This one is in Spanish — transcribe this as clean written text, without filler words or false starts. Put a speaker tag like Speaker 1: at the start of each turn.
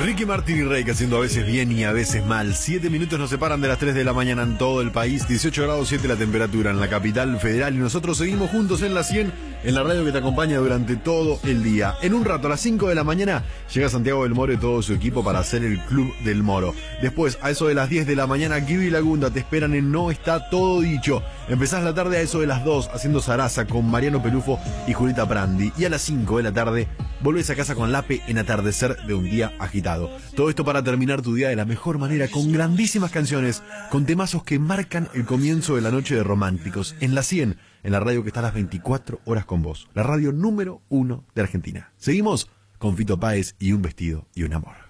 Speaker 1: Ricky Martin y Reik haciendo a veces bien y a veces mal. 7 minutos nos separan de las 3 de la mañana en todo el país. 18 grados 7 la temperatura en la capital federal. Y nosotros seguimos juntos en la 100, en la radio que te acompaña durante todo el día. En un rato, a las 5 de la mañana, llega Santiago del Moro y todo su equipo para hacer el Club del Moro. Después, a eso de las 10 de la mañana, Guido y Lagunda te esperan en No Está Todo Dicho. Empezás la tarde a eso de las 2 haciendo Zaraza con Mariano Pelufo y Julita Prandi. Y a las 5 de la tarde, volvés a casa con Lape en Atardecer de un día agitado. Todo esto para terminar tu día de la mejor manera, con grandísimas canciones, con temazos que marcan el comienzo de la noche de románticos. En la 100, en la radio que está a las 24 horas con vos. La radio número 1 de Argentina. Seguimos con Fito Páez y Un Vestido y Un Amor.